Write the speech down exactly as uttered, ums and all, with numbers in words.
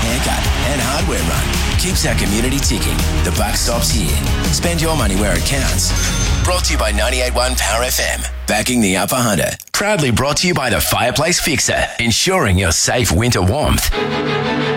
haircut and hardware run keeps our community ticking. The buck stops here. Spend your money where it counts. Brought to you by ninety-eight point one Power F M. Backing the Upper Hunter. Proudly brought to you by the Fireplace Fixer. Ensuring your safe winter warmth.